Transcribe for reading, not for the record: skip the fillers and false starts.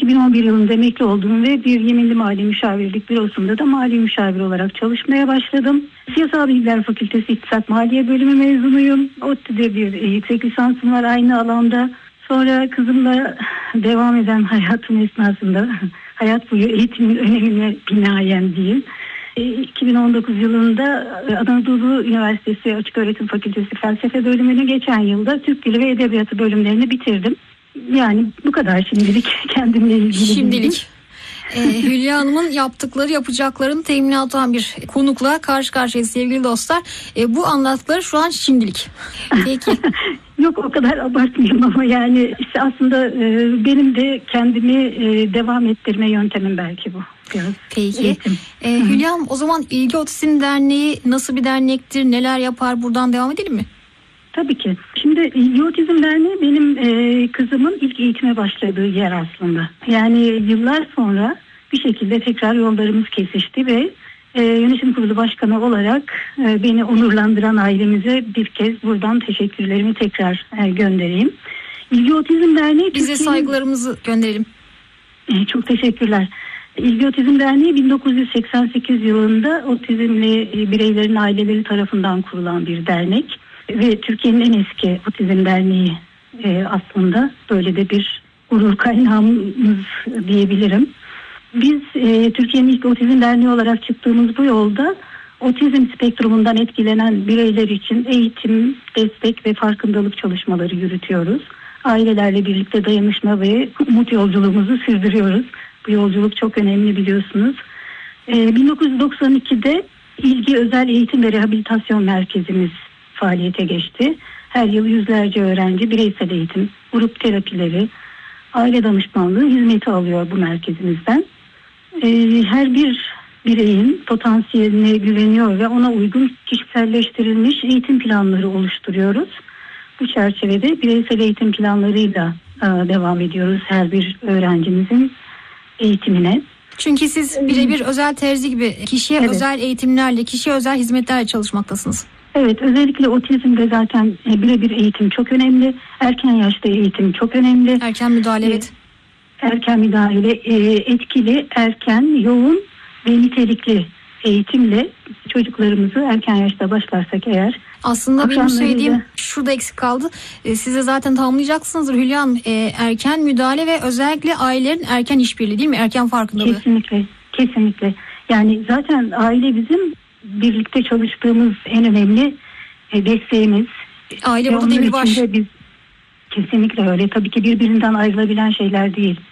2011 yılında emekli oldum ve bir yeminli mali müşavirlik bürosunda da mali müşavir olarak çalışmaya başladım. Siyasal Bilgiler Fakültesi İktisat Maliye Bölümü mezunuyum. ODTÜ'de bir yüksek lisansım var aynı alanda. Sonra kızımla devam eden hayatım esnasında hayat boyu eğitimin önemine binaen diyeyim. 2019 yılında Anadolu Üniversitesi Açıköğretim Fakültesi Felsefe Bölümünü, geçen yılda Türk Dili ve Edebiyatı bölümlerini bitirdim. Yani bu kadar şimdilik kendimle ilgili. Şimdilik. Hülya Hanım'ın yapacaklarını teminat atan bir konukla karşı karşıyayız sevgili dostlar. Bu anlattıkları şu an şimdilik. Peki. Yok, o kadar abartmayayım ama yani işte aslında benim de kendimi devam ettirme yöntemim belki bu. Biraz. Peki. Hülya Hanım, o zaman İlgi Otizm Derneği nasıl bir dernektir? Neler yapar? Buradan devam edelim mi? Tabii ki. Şimdi İlgi Otizm Derneği benim kızımın ilk eğitime başladığı yer aslında. Yani yıllar sonra bir şekilde tekrar yollarımız kesişti ve yönetim kurulu başkanı olarak beni onurlandıran ailemize bir kez buradan teşekkürlerimi tekrar göndereyim. İlgi Otizm Derneği... Bize saygılarımızı gönderelim. Çok teşekkürler. İlgi Otizm Derneği 1988 yılında otizmli bireylerin aileleri tarafından kurulan bir dernek. Ve Türkiye'nin en eski otizm derneği aslında, böyle de bir gurur kaynağımız diyebilirim. Biz Türkiye'nin ilk otizm derneği olarak çıktığımız bu yolda otizm spektrumundan etkilenen bireyler için eğitim, destek ve farkındalık çalışmaları yürütüyoruz. Ailelerle birlikte dayanışma ve umut yolculuğumuzu sürdürüyoruz. Bu yolculuk çok önemli, biliyorsunuz. 1992'de İlgi Özel Eğitim ve Rehabilitasyon Merkezimiz faaliyete geçti. Her yıl yüzlerce öğrenci bireysel eğitim, grup terapileri, aile danışmanlığı hizmeti alıyor bu merkezimizden. Her bir bireyin potansiyeline güveniyor ve ona uygun kişiselleştirilmiş eğitim planları oluşturuyoruz. Bu çerçevede bireysel eğitim planlarıyla devam ediyoruz her bir öğrencimizin eğitimine. Çünkü siz birebir özel terzi gibi kişiye özel eğitimlerle, kişiye özel hizmetlerle çalışmaktasınız. Evet, özellikle otizmde zaten birebir eğitim çok önemli. Erken yaşta eğitim çok önemli. Erken müdahale, evet. Erken müdahale, etkili, erken, yoğun ve nitelikli eğitimle çocuklarımızı erken yaşta başlarsak eğer. Aslında benim söylediğim şurada eksik kaldı. Size zaten tamamlayacaksınızdır Hülya Hanım. Erken müdahale ve özellikle ailelerin erken işbirliği, değil mi? Erken farkındalığı. Kesinlikle, kesinlikle. Yani zaten aile bizim birlikte çalıştığımız en önemli desteğimiz. Aile burada demirbaş. Biz kesinlikle öyle. Tabii ki birbirinden ayrılabilen şeyler değil.